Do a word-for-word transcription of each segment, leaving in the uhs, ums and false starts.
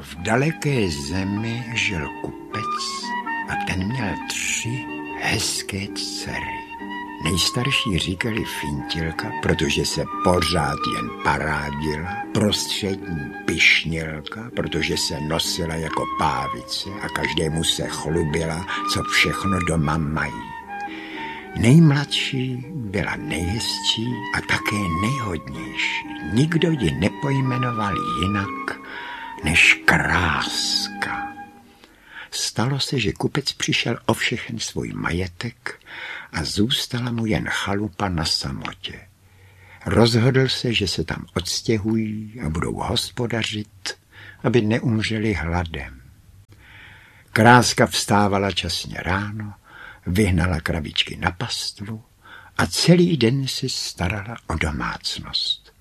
V daleké zemi žil kupec a ten měl tři hezké dcery. Nejstarší říkali Fintilka, protože se pořád jen parádila, prostřední Pyšnělka, protože se nosila jako pávice a každému se chlubila, co všechno doma mají. Nejmladší byla nejhezčí a také nejhodnější. Nikdo ji nepojmenoval jinak než Kráska. Stalo se, že kupec přišel o všechen svůj majetek a zůstala mu jen chalupa na samotě. Rozhodl se, že se tam odstěhují a budou hospodařit, aby neumřeli hladem. Kráska vstávala časně ráno, vyhnala krabičky na pastvu a celý den se starala o domácnost.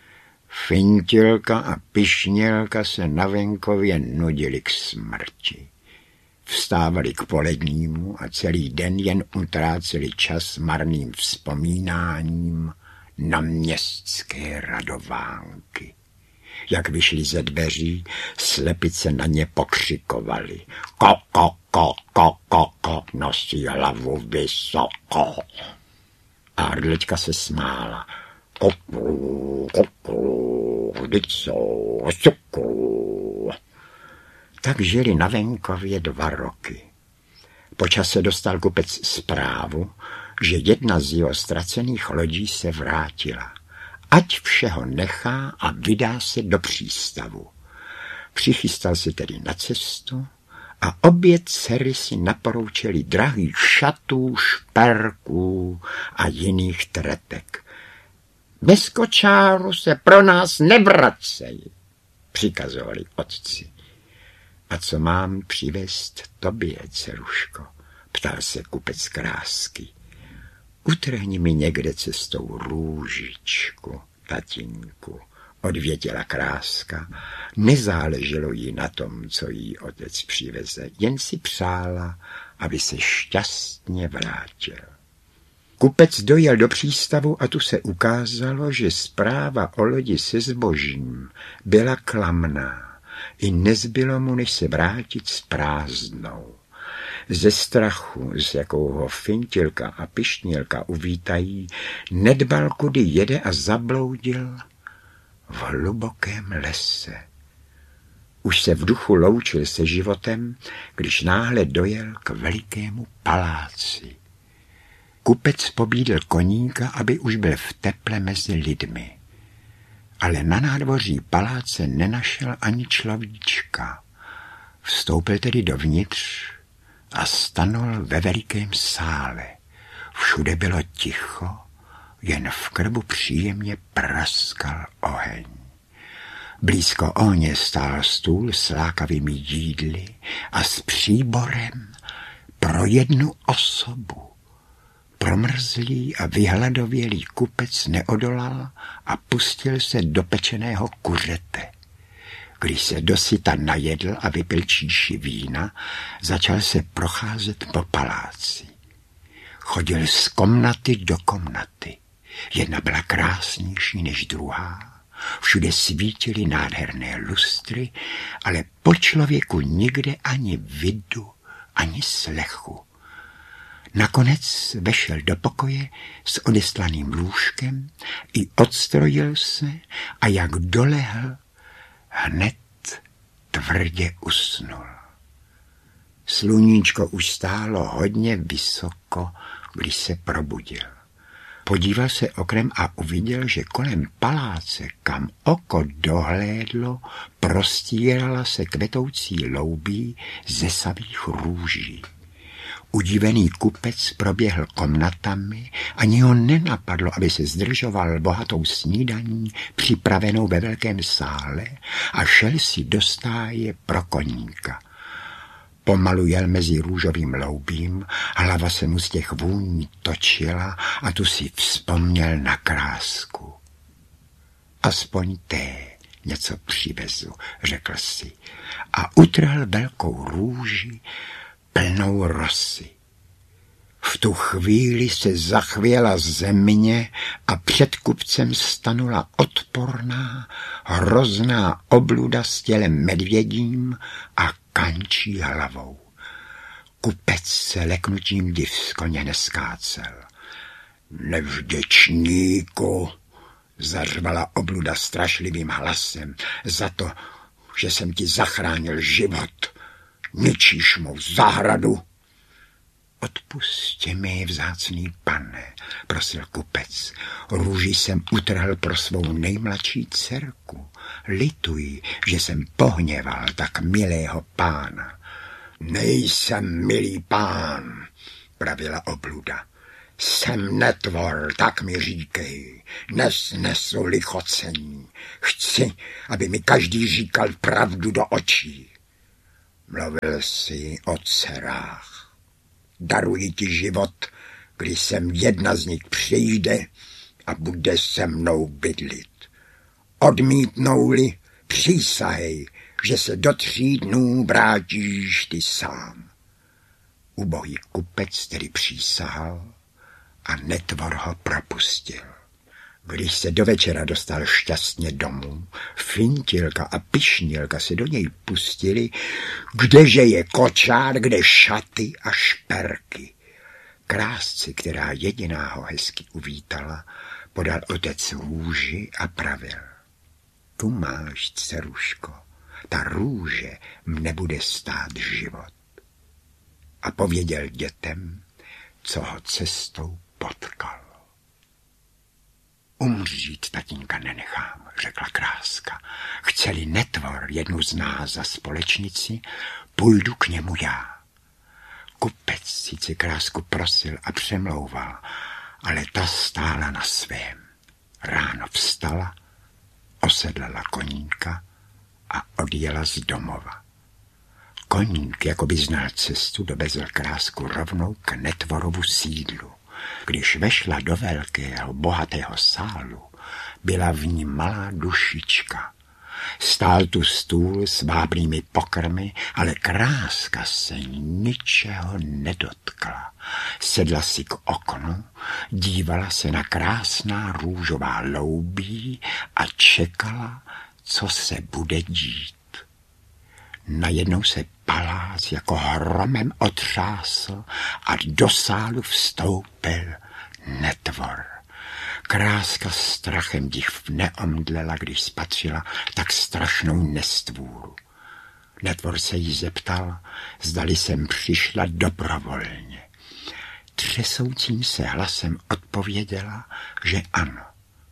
Fintilka a Pyšnělka se na venkově nudili k smrti. Vstávali k polednímu a celý den jen utráceli čas marným vzpomínáním na městské radovánky. Jak vyšli ze dveří, slepice na ně pokřikovali. Ko, ko, ko, ko, ko, ko, nosí hlavu vysoko. A hrdlička se smála. Kokru, kokru, lico, cukru. Tak žili na venkově dva roky. Po čase dostal kupec zprávu, že jedna z jeho ztracených lodí se vrátila. Ať všeho nechá a vydá se do přístavu. Přichystal se tedy na cestu a obě dcery si naporoučeli drahých šatů, šperků a jiných tretek. Bez kočáru se pro nás nevracej, přikazovali otci. A co mám přivést tobě, dceruško? Ptal se kupec Krásky. Utrhni mi někde cestou růžičku, tatínku, odvětila Kráska. Nezáleželo jí na tom, co jí otec přiveze, jen si přála, aby se šťastně vrátil. Kupec dojel do přístavu a tu se ukázalo, že zpráva o lodi se zbožím byla klamná. I nezbylo mu, než se vrátit s prázdnou. Ze strachu, z jakou ho Fintilka a Pyšnělka uvítají, nedbal, kudy jede a zabloudil v hlubokém lese. Už se v duchu loučil se životem, když náhle dojel k velikému paláci. Kupec pobídl koníka, aby už byl v teple mezi lidmi. Ale na nádvoří paláce nenašel ani človíčka. Vstoupil tedy dovnitř a stanul ve velikém sále. Všude bylo ticho, jen v krbu příjemně praskal oheň. Blízko ohně stál stůl s lákavými jídly a s příborem pro jednu osobu. Promrzlý a vyhladovělý kupec neodolal a pustil se do pečeného kuřete. Když se dosyta najedl a vypil číši vína, začal se procházet po paláci. Chodil z komnaty do komnaty. Jedna byla krásnější než druhá. Všude svítily nádherné lustry, ale po člověku nikde ani vidu, ani slechu. Nakonec vešel do pokoje s odeslaným lůžkem i odstrojil se a jak dolehl, hned tvrdě usnul. Sluníčko už stálo hodně vysoko, když se probudil. Podíval se oknem a uviděl, že kolem paláce, kam oko dohlédlo, prostírala se kvetoucí loubí ze samých růží. Udivený kupec proběhl komnatami, ani ho nenapadlo, aby se zdržoval bohatou snídaní připravenou ve velkém sále a šel si do stáje pro koníka. Pomalu jel mezi růžovým loubím, hlava se mu z těch vůní točila a tu si vzpomněl na Krásku. Aspoň té něco přivezu, řekl si, a utrhl velkou růži plnou rosy. V tu chvíli se zachvěla země a před kupcem stanula odporná, hrozná obluda s tělem medvědím a kančí hlavou. Kupec se leknutím div z koně neskácel. Nevděčníku, zařvala obluda strašlivým hlasem, za to, že jsem ti zachránil život. Ničíš mou zahradu. Odpusti mi, vzácný pane, prosil kupec. Růži jsem utrhl pro svou nejmladší dcerku. Lituji, že jsem pohněval tak milého pána. Nejsem milý pán, pravila obluda. Jsem netvor, tak mi říkej, nesnesu lichocení. Chci, aby mi každý říkal pravdu do očí. Mluvil jsi o dcerách. Daruji ti život, když sem jedna z nich přijde a bude se mnou bydlit. Odmítnou-li, přísahej, že se do tří dnů vrátíš ty sám. Ubohý kupec tedy přísahal a netvor ho propustil. Když se do večera dostal šťastně domů, Fintilka a Pyšnilka se do něj pustili, kdeže je kočár, kde šaty a šperky. Krásci, která jediná ho hezky uvítala, podal otec růži a pravil. Tu máš, dceruško, ta růže mne bude stát život. A pověděl dětem, co ho cestou potkal. Umřít tatínka nenechám, řekla Kráska. Chce-li netvor jednu z nás za společnici, půjdu k němu já. Kupec sice Krásku prosil a přemlouval, ale ta stála na svém. Ráno vstala, osedlala koníka a odjela z domova. Koník, jako by znal cestu, dovezl Krásku rovnou k netvorovu sídlu. Když vešla do velkého, bohatého sálu, byla v ní malá dušička. Stál tu stůl s vábnými pokrmy, ale Kráska se ničeho nedotkla. Sedla si k oknu, dívala se na krásná růžová loubí a čekala, co se bude dít. Najednou se palác jako hromem otřásl a do sálu vstoupil netvor. Kráska strachem div neomdlela, když spatřila tak strašnou nestvůru. Netvor se jí zeptal, zdali sem přišla dobrovolně. Třesoucím se hlasem odpověděla, že ano.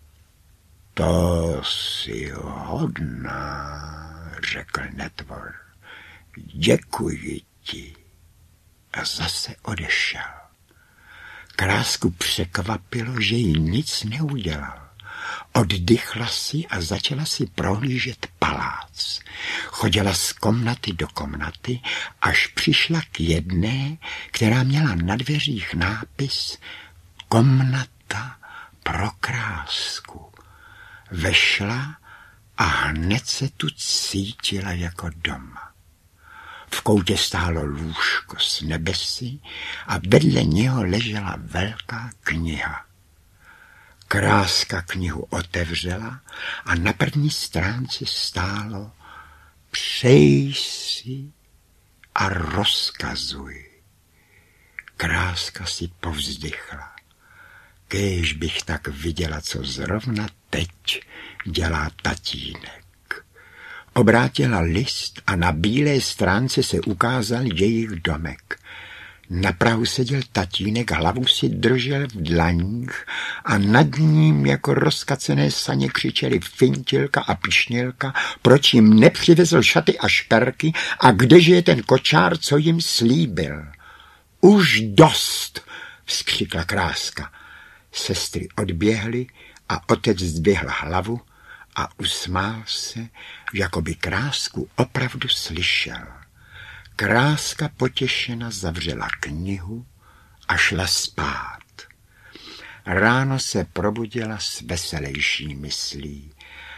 To si hodná, řekl netvor. Děkuji ti. A zase odešel. Krásku překvapilo, že jí nic neudělal. Oddychla si a začala si prohlížet palác. Chodila z komnaty do komnaty, až přišla k jedné, která měla na dveřích nápis Komnata pro Krásku. Vešla a hned se tu cítila jako doma. V koutě stálo lůžko s nebesy a vedle něho ležela velká kniha. Kráska knihu otevřela a na první stránce stálo Přej si a rozkazuj. Kráska si povzdychla. Kéž bych tak viděla, co zrovna teď dělá tatínek. Obrátila list a na bílé stránce se ukázal jejich domek. Na prahu seděl tatínek, hlavu si držel v dlaních a nad ním jako rozkacené saně křičeli Fintilka a Pyšnilka, proč jim nepřivezl šaty a šperky a kdeže je ten kočár, co jim slíbil. Už dost, vzkřikla Kráska. Sestry odběhly a otec zdvihl hlavu a usmál se, jako by Krásku opravdu slyšel. Kráska potěšena zavřela knihu a šla spát. Ráno se probudila s veselejší myslí.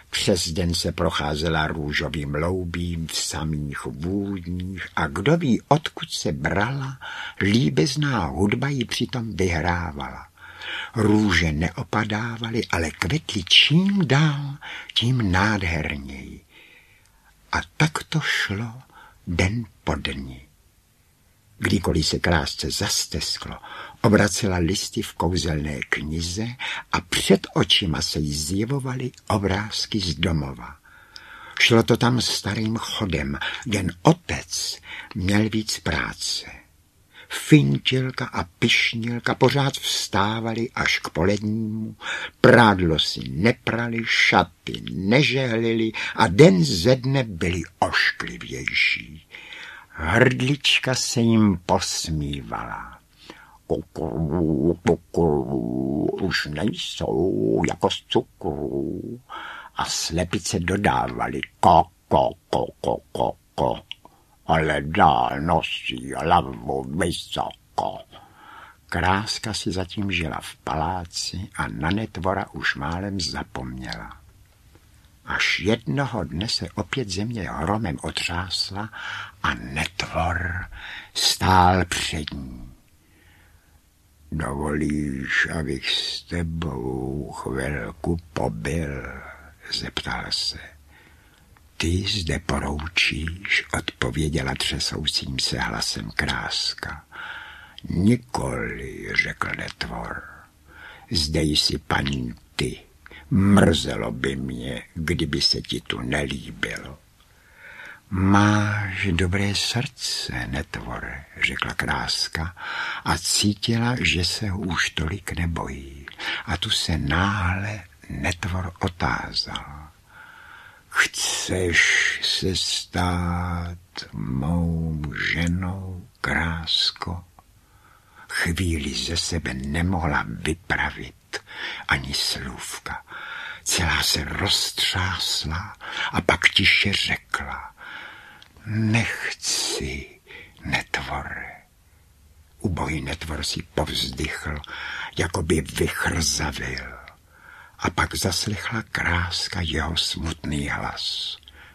Přes den se procházela růžovým loubím v samých vůních a kdo ví, odkud se brala, líbezná hudba ji přitom vyhrávala. Růže neopadávaly, ale kvetly čím dál, tím nádherněji. A tak to šlo den po dni. Kdykoliv se krásce zastesklo, obracela listy v kouzelné knize a před očima se jí zjevovaly obrázky z domova. Šlo to tam starým chodem, jen otec měl víc práce. Fintilka a Pyšnilka pořád vstávali až k polednímu, prádlo si neprali, šaty nežehlili a den ze dne byli ošklivější. Hrdlička se jim posmívala. Kukuru, kukuru, už nejsou jako z cukru. A slepice dodávali ko, ko, ko, ko, ko, ko. Ale dál nosí hlavu vysoko. Kráska si zatím žila v paláci a na Netvora už málem zapomněla. Až jednoho dne se opět země hromem otřásla a Netvor stál před ní. Dovolíš, abych s tebou chvilku pobyl, zeptal se. Ty zde poroučíš, odpověděla třesoucím se hlasem Kráska. Nikoli, řekl Netvor. Zde jsi paní ty. Mrzelo by mě, kdyby se ti tu nelíbilo. Máš dobré srdce, Netvore, řekla Kráska a cítila, že se ho už tolik nebojí. A tu se náhle Netvor otázal. Chceš se stát mou ženou, Krásko? Chvíli ze sebe nemohla vypravit ani slůvka. Celá se roztřásla a pak tiše řekla. Nechci, Netvore. Ubohý Netvor si povzdychl, jako by vychrzavil. A pak zaslechla Kráska jeho smutný hlas.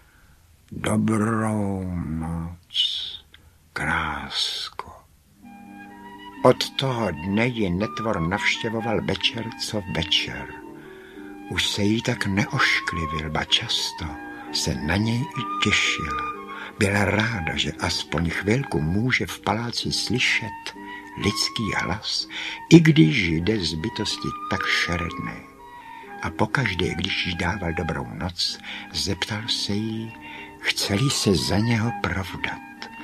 Dobrou noc, Krásko. Od toho dne ji Netvor navštěvoval večer co večer. Už se jí tak neošklivil, ba často se na něj i těšila. Byla ráda, že aspoň chvilku může v paláci slyšet lidský hlas, i když jde z bytosti tak šeredné. A pokaždé, když jí dával dobrou noc, zeptal se jí, chce-li se za něho provdat.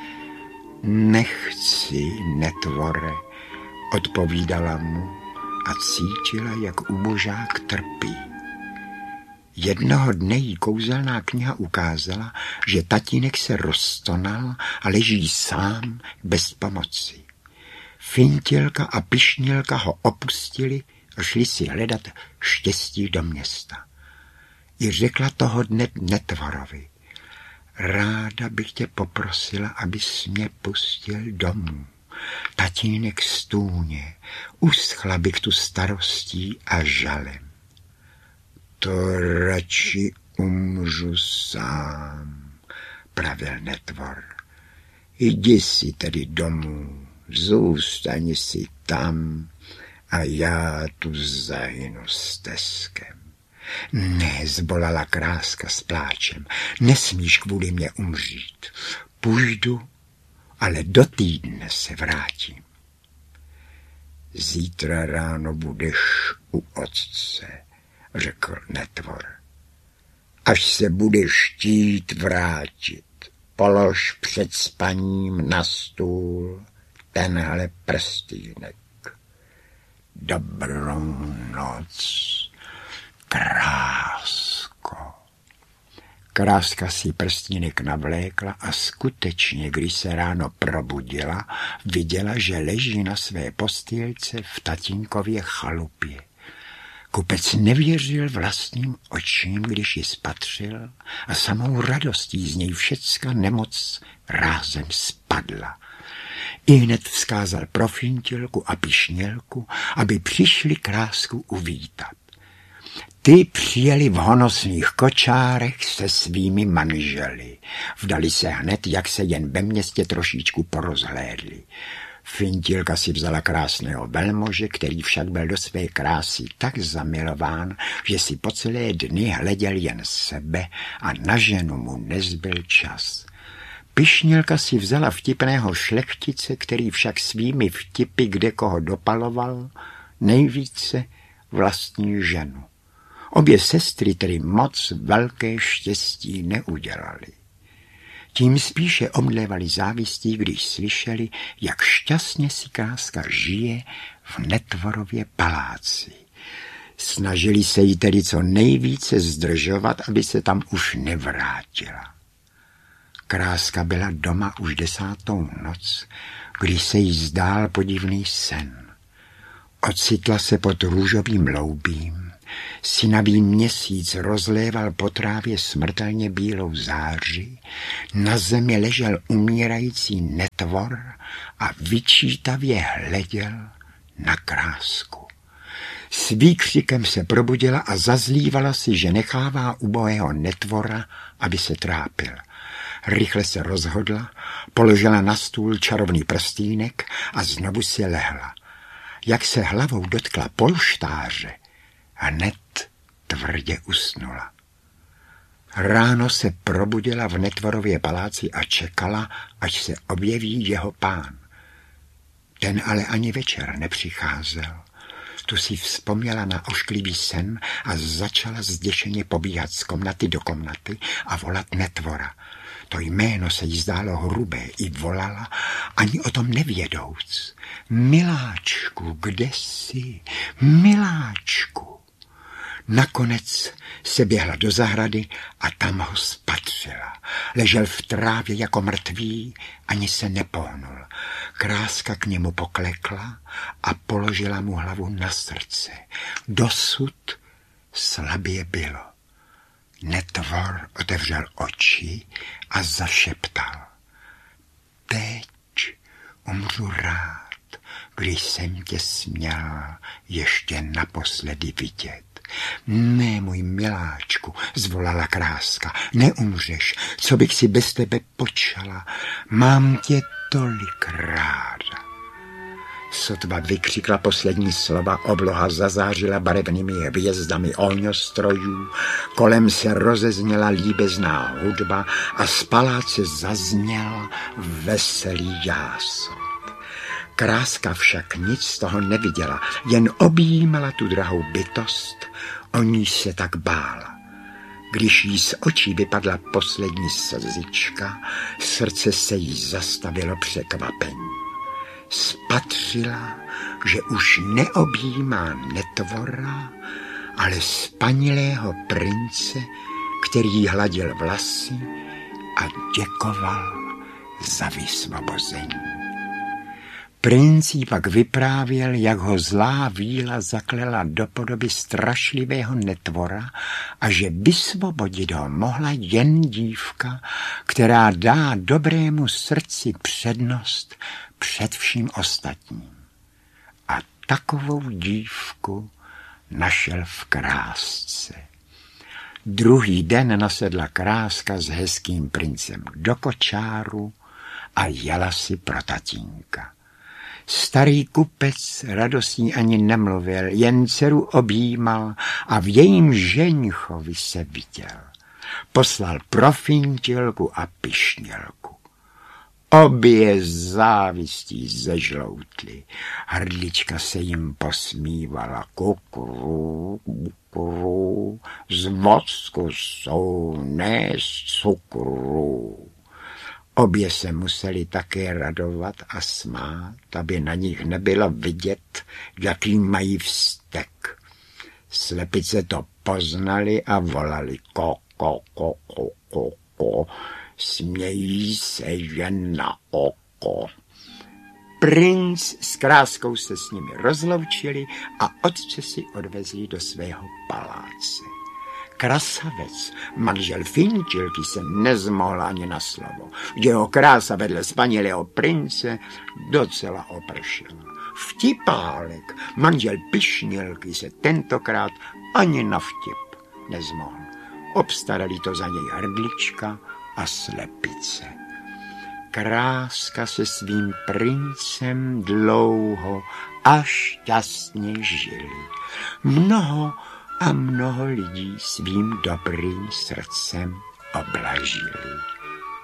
Nechci, Netvore, odpovídala mu a cítila, jak ubožák trpí. Jednoho dne jí kouzelná kniha ukázala, že tatínek se roztonal a leží sám bez pomoci. Fintilka a Pyšnilka ho opustili a šli si hledat štěstí do města. I řekla toho dne Netvorovi. Ráda bych tě poprosila, abys mě pustil domů. Tatínek stůně, uschla bych tu starostí a žalem. To radši umřu sám, pravil Netvor. Jdi si tedy domů, zůstaň si tam a já tu zahynu steskem. Ne, zbolala Kráska s pláčem, nesmíš kvůli mě umřít. Půjdu, ale do týdne se vrátím. Zítra ráno budeš u otce, řekl Netvor. Až se budeš chtít vrátit, polož před spaním na stůl tenhle prstýnek. Dobrou noc, Krásko. Kráska si prstínek navlékla a skutečně, když se ráno probudila, viděla, že leží na své postýlce v tatínkově chalupě. Kupec nevěřil vlastním očím, když ji spatřil a samou radostí z něj všecka nemoc rázem spadla. Ihned vzkázal pro Fintilku a Pyšnilku, aby přišli Krásku uvítat. Ty přijeli v honosných kočárech se svými manželi. Vdali se hned, jak se jen ve městě trošičku porozhlédli. Fintilka si vzala krásného velmože, který však byl do své krásy tak zamilován, že si po celé dny hleděl jen sebe a na ženu mu nezbyl čas. Pyšnilka si vzala vtipného šlechtice, který však svými vtipy kdekoho dopaloval, nejvíce vlastní ženu. Obě sestry tedy moc velké štěstí neudělali. Tím spíše omdlévali závistí, když slyšeli, jak šťastně si Kráska žije v Netvorově paláci. Snažili se jí tedy co nejvíce zdržovat, aby se tam už nevrátila. Kráska byla doma už desátou noc, když se jí zdál podivný sen. Ocitla se pod růžovým loubím, synavý měsíc rozléval po trávě smrtelně bílou záři, na zemi ležel umírající netvor a vyčítavě hleděl na Krásku. S výkřikem se probudila a zazlívala si, že nechává ubohého netvora, aby se trápil. Rychle se rozhodla, položila na stůl čarovný prstýnek a znovu si lehla. Jak se hlavou dotkla polštáře, hned tvrdě usnula. Ráno se probudila v Netvorově paláci a čekala, až se objeví jeho pán. Ten ale ani večer nepřicházel. Tu si vzpomněla na ošklivý sen a začala zděšeně pobíhat z komnaty do komnaty a volat Netvora. To jméno se jí zdálo hrubé i volala, ani o tom nevědouc. Miláčku, kde jsi? Miláčku. Nakonec se běhla do zahrady a tam ho spatřila. Ležel v trávě jako mrtvý, ani se nepohnul. Kráska k němu poklekla a položila mu hlavu na srdce. Dosud slabě bylo. Netvor otevřel oči a zašeptal. Teď umřu rád, když jsem tě směl ještě naposledy vidět. Ne, můj miláčku, zvolala Kráska, neumřeš, co bych si bez tebe počala, mám tě tolik ráda. Sotva vykřikla poslední slova, obloha zazářila barevnými hvězdami ohňostrojů, kolem se rozezněla líbezná hudba a z paláce zazněl veselý jásot. Kráska však nic z toho neviděla, jen objímala tu drahou bytost, o níž se tak bála. Když jí z očí vypadla poslední slzička, srdce se jí zastavilo překvapení. Spatřila, že už neobjímá Netvora, ale spanilého prince, který hladil vlasy a děkoval za vysvobození. Princ jí pak vyprávěl, jak ho zlá víla zaklela do podoby strašlivého Netvora a že vysvobodit ho mohla jen dívka, která dá dobrému srdci přednost před vším ostatním. A takovou dívku našel v Krásce. Druhý den nasedla Kráska s hezkým princem do kočáru a jela si pro tatínka. Starý kupec radostní ani nemluvil, jen dceru objímal a v jejím ženchovi se viděl. Poslal pro Fintilku a Pyšnilku. Obě závistí zežloutly. Hrdlička se jim posmívala. Kukru, kukru, z vocku jsou, ne z cukru. Obě se museli také radovat a smát, aby na nich nebylo vidět, jaký mají vztek. Slepice to poznali a volali ko, ko, ko, ko, ko, ko. Smějí se jen na oko. Princ s Kráskou se s nimi rozloučili a otce si odvezli do svého paláce. Krasavec, manžel Fintilky, se nezmohl ani na slovo. Jeho krása vedle spanilého prince docela opršela. vtipálek, manžel Pišnilky, se tentokrát ani na vtip nezmohl. Obstarali to za něj hrdlička a slepice. Kráska se svým princem dlouho a šťastně žili. Mnoho a mnoho lidí svým dobrým srdcem oblažili.